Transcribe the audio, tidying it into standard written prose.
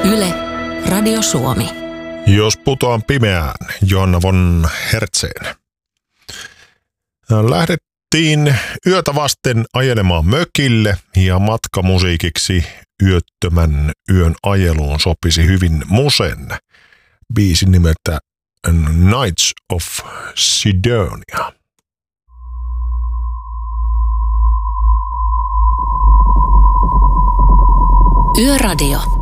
Yle, Radio Suomi. Jos putoan pimeään, Johanna von Hertzén. Lähdettiin yötä vasten ajelemaan mökille ja matkamusiikiksi yöttömän yön ajeluun sopisi hyvin Musen biisin nimeltä Nights of Sidonia. Yöradio.